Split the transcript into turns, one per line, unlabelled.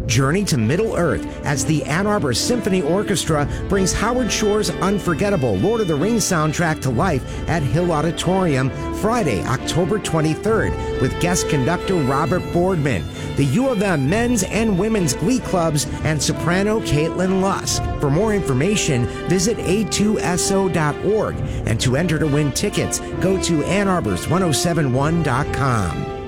Journey to Middle-earth as the Ann Arbor Symphony Orchestra brings Howard Shore's unforgettable Lord of the Rings soundtrack to life at Hill Auditorium Friday, October 23rd with guest conductor Robert Boardman, the U of M men's and women's glee clubs, and soprano Caitlin Lusk. For more information, visit a2so.org, and to enter to win tickets, go to AnnArbors1071.com.